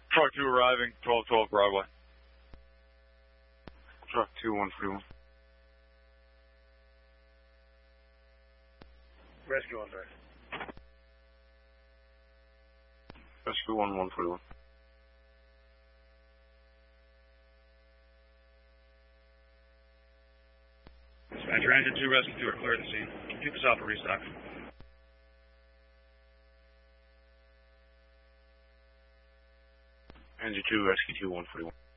Truck 2 arriving, 1212 Broadway. Truck 2, 141. Rescue on there. Rescue 1, 141. Dispatcher, Engine 2, Rescue 2 are clear at the scene. Keep us out for restock. Engine 2, Rescue 2, 141.